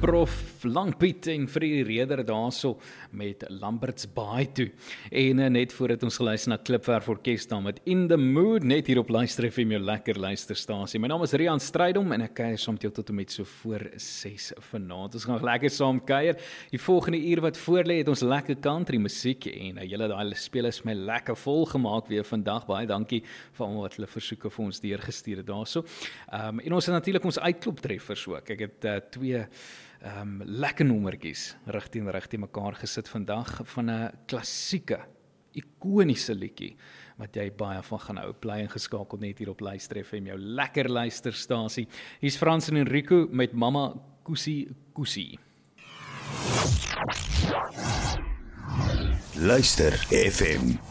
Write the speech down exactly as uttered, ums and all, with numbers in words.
Prof Langpiet en Freddy Reder daarso met Lamberts Baai toe. En uh, net voordat ons geluister na Klipwerf Orkest dan met In the Mood, net hier op Luister F M, jou lekker luisterstasie. My naam is Rian Strydom en ek kuier saam met jou tot en met so voor ses vanaand. Ons gaan lekker saam kuier. Die volgende uur wat voorlê het ons lekker country musiek en uh, julle daai speel is my lekker vol gemaak weer vandag. Baie dankie vir almal wat hulle versoeke vir ons deurgestuur het daarso. Um, en ons het natuurlik ons uitkloptreffers ook. Ek het uh, twee Um, lekker nommertjies reg teen reg teen mekaar gesit vandag van 'n klassieke, ikoniese liedjie wat jy baie van gaan hou. Bly ingeskakel net hier op Luister F M, jou lekker luisterstasie. Hier's Frans en Enrico met Mama Kusie Kusie. Luister F M.